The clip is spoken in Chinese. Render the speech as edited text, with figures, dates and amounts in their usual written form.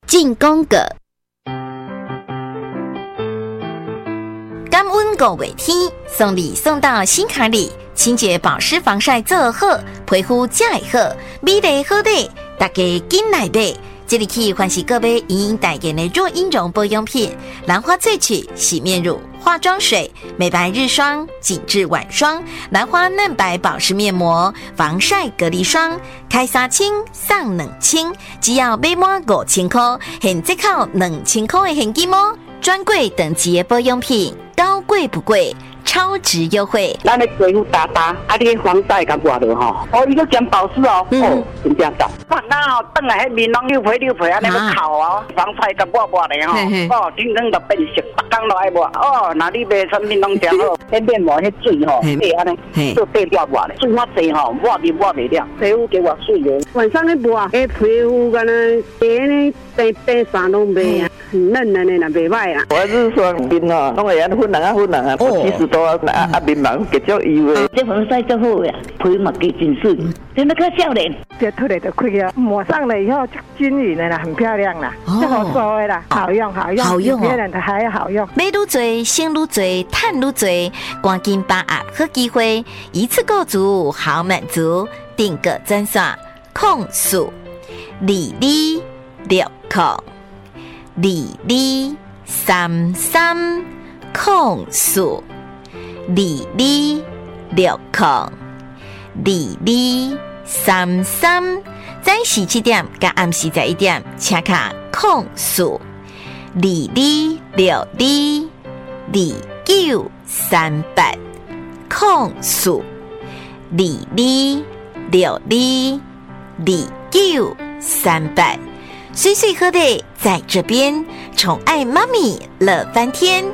进攻个。感恩5月天，送礼送到心坎里，清洁保湿防晒做好，皮肤才会好，美丽好丽，大家紧来买。这里起欢喜各位莹莹代言的若婴绒保养品，兰花萃取洗面乳、化妆水、美白日霜、紧致晚霜、兰花嫩白保湿面膜、防晒隔离霜，开3千送2千，只要买满5000块，现折扣2000块的现金哦！专柜等级的保养品，高贵不贵，超值优惠。 咱的皮肤打打，你防晒甲抹落吼，伊个兼保湿哦，真正赞。那等下迄面拢溜皮安尼要烤哦，防晒甲抹咧吼，整整就变色，逐工都爱抹。那你卖产品拢真好，迄面膜迄水吼，安尼做底掉抹咧，水较济吼，抹袂了，皮肤加我水的。晚上咧抹，皮肤敢若白衫拢袂啊。嫩的呢，袂歹啊！ 我是说面哦，拢会安粉红啊，70多啊，面盲结足油的。 这防晒最好呀，皮肤嘛加真水，真那个少年。 这脱来就开啊，抹上了以后就均匀的啦，很漂亮啦，这好说的啦，好用，别人的还好用。 买愈多，省愈多，赚愈多，赶紧把握好机会，一次购足好满足，订个专线控诉2260。2233控诉22602233，早时7点甲暗时11点，请卡控诉22602938，控诉22602938。岁岁喝的在这边，宠爱妈咪乐翻天。